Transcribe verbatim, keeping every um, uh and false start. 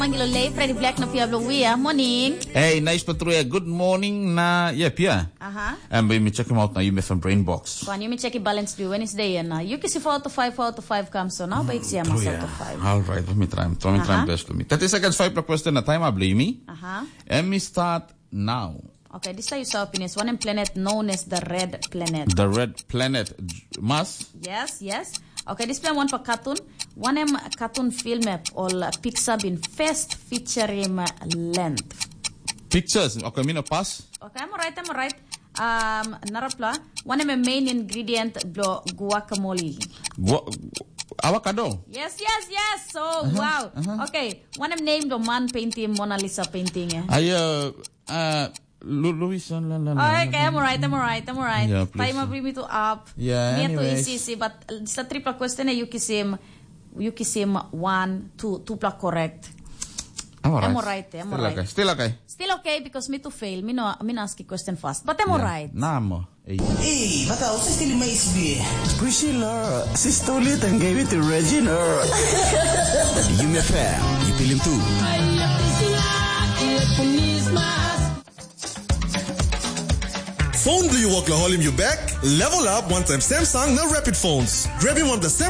Mangilo Lay, Freddy Black na Pia Blowia. Morning. Hey, nice patruya. Good morning na, yeah, Pia. Aha. And we check him out na you from Brainbox. Kwan, you may check balance do Wednesday and na. You can see four to five, four to five comes so now, but siya mas to five. All right, let me try. Let me try best to me. thirty seconds, five per question na time, I blame me. Aha. And me start now. Okay, this is your opinions. One planet known as the Red Planet. The Red Planet. Mas? Yes, yes. Okay, this plan one for cartoon. One em cartoon film or Pixar been first featuring length. Pictures. Okay, me no pass. Okay, I'm alright, I'm alright. Um, narapla. One em main ingredient blo guacamole. Gu avocado. Yes, yes, yes. So uh-huh, wow. Uh-huh. Okay, one em named the man painting Mona Lisa painting. Eh? I uh uh. Louis, oh, okay, I'm alright, I'm alright, I'm alright. Yeah, Time bring me to up. Yeah, me anyways. to easy, but sa triple question you kisim, you kisim one, two, two pla correct. I'm alright. I'm alright, I'm Still alright. Okay. Still okay. Still okay because me to fail. Me no, me no ask a question fast, but I'm yeah. alright. Namo. Hey, hey baka usa still may isbi. Priscilla, si Stolit ang gave it to Regina. You me fair, you feel him too. Phone do you work la holium you back? Level up one time Samsung na Rapid phones. Grab you one of the Samsung